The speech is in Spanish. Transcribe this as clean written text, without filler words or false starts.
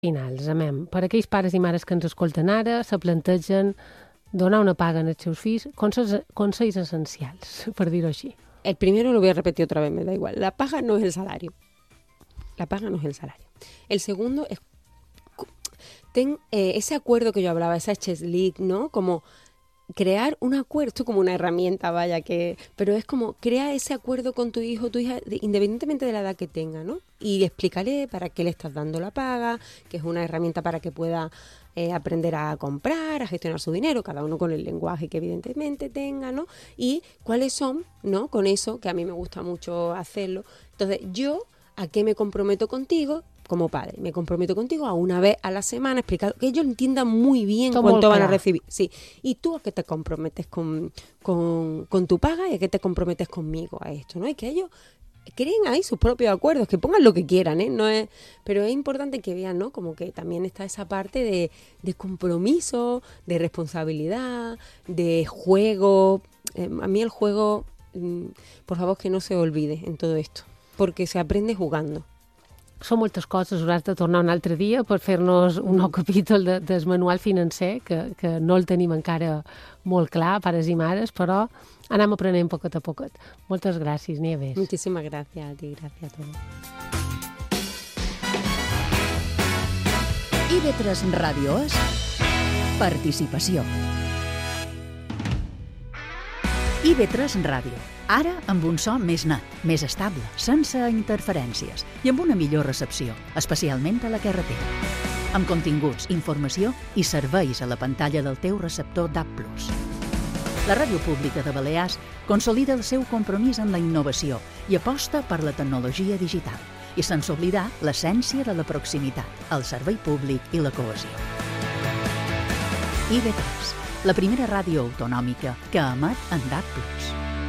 finals, amem, per a aquells pares i mares que ens escolten ara, se plantegen donar una paga als seus fills, consells essencials, per dir-ho així. El primero lo voy a repetir otra vez, me da igual. La paga no es el salario. La paga no es el salario. El segundo es ese acuerdo que yo hablaba, esa checklist, ¿no? Como crear un acuerdo, esto como una herramienta, pero es como crear ese acuerdo con tu hijo, tu hija, independientemente de la edad que tenga, ¿no? Y explícale para qué le estás dando la paga, que es una herramienta para que pueda aprender a comprar, a gestionar su dinero, cada uno con el lenguaje que evidentemente tenga, ¿no? Y cuáles son, ¿no? Con eso, que a mí me gusta mucho hacerlo. Entonces, yo, ¿a qué me comprometo contigo? Como padre, me comprometo contigo a una vez a la semana explicar que ellos entiendan muy bien cuánto van a recibir. Sí. Y tú a qué te comprometes con tu paga y a qué te comprometes conmigo a esto, ¿no? Y que ellos creen ahí sus propios acuerdos, que pongan lo que quieran, ¿eh? No es, pero es importante que vean, ¿no? Como que también está esa parte de compromiso, de responsabilidad, de juego. A mí el juego, por favor, que no se olvide en todo esto, porque se aprende jugando. Són moltes coses, hauràs de tornar un altre dia per fer-nos un nou capítol del manual financer, que no el tenim encara molt clar, pares i mares, però anem aprenent poquet a poquet. Moltes gràcies, Nieves. Muchísimas gracias a ti, gracias a todos. IB3 Ràdio és participació. IB3 Ràdio. Ara amb un so més net, més estable, sense interferències i amb una millor recepció, especialment a la carretera. Amb continguts, informació i serveis a la pantalla del teu receptor DAB+. La Ràdio Pública de Balears consolida el seu compromís amb la innovació i aposta per la tecnologia digital, i sense oblidar l'essència de la proximitat, el servei públic i la cohesió. IB3, la primera ràdio autonòmica que emet en DAB+.